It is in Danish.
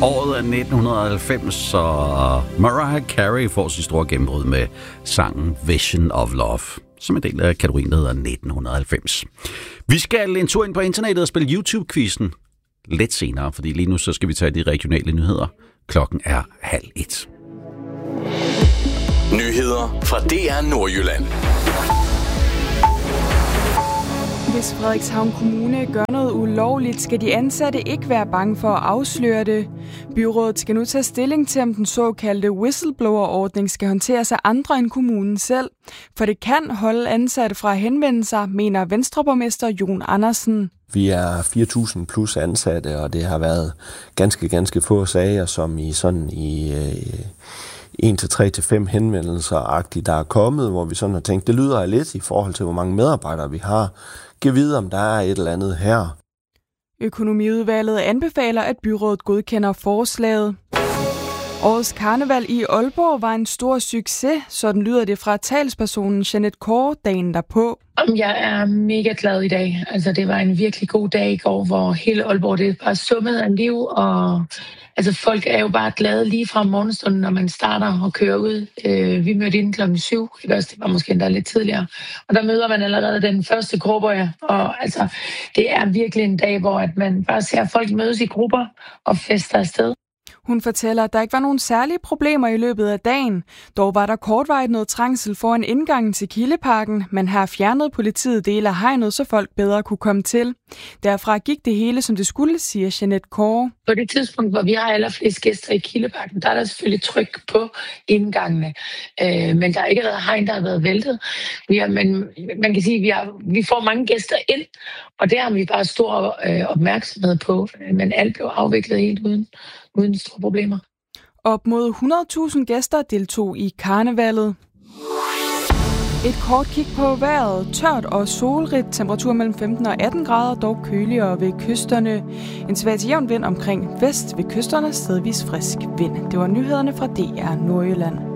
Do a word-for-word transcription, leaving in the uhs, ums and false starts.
Året er nitten halvfems, og Mariah Carey får sit store gennembrud med sangen Vision of Love, som en del af kategorien, der hedder nitten halvfems. Vi skal en tur ind på internettet og spille YouTube-quizzen lidt senere, fordi lige nu så skal vi tage de regionale nyheder. Klokken er halv et. Nyheder fra D R Nordjylland. Hvis Frederikshavn Kommune gør noget ulovligt, skal de ansatte ikke være bange for at afsløre det. Byrådet skal nu tage stilling til, om den såkaldte whistleblower-ordning skal håndteres af andre end kommunen selv. For det kan holde ansatte fra at henvende sig, mener Venstreborgmester Jon Andersen. Vi er fire tusind plus ansatte, og det har været ganske, ganske få sager, som i sådan i øh, en til tre til fem henvendelser-agtigt, der er kommet, hvor vi sådan har tænkt, det lyder lidt i forhold til, hvor mange medarbejdere vi har. Giv videre, om der er et eller andet her. Økonomiudvalget anbefaler, at byrådet godkender forslaget. Årets karneval i Aalborg var en stor succes, sådan lyder det fra talspersonen Jeanette Kåre dagen derpå. Jeg er mega glad i dag. Altså, det var en virkelig god dag i går, hvor hele Aalborg det bare summede af liv, og altså, folk er jo bare glade lige fra morgenstunden, når man starter og kører ud. Øh, vi mødte ind klokken syv, ikke også? Det var måske endda lidt tidligere. Og der møder man allerede den første gruppe, ja. Og altså, det er virkelig en dag, hvor at man bare ser folk mødes i grupper og fester afsted. Hun fortæller, at der ikke var nogen særlige problemer i løbet af dagen. Dog var der kortvarigt noget trængsel foran indgangen til Kildeparken, men her fjernede politiet dele af hegnet, så folk bedre kunne komme til. Derfra gik det hele, som det skulle, siger Jeanette Kåre. På det tidspunkt, hvor vi har allerflest gæster i Kildeparken, der er der selvfølgelig tryk på indgangene. Øh, men der er ikke været hegn, der har været væltet. Vi har, men man kan sige, at vi, har, vi får mange gæster ind, og der har vi bare stor øh, opmærksomhed på. Men alt blev afviklet helt uden uden store problemer. Op mod hundrede tusind gæster deltog i karnevalet. Et kort kig på vejret. Tørt og solrigt. Temperatur mellem femten og atten grader, dog køligere ved kysterne. En svag til jævn vind omkring vest ved kysterne, stedvis frisk vind. Det var nyhederne fra D R Nordjylland.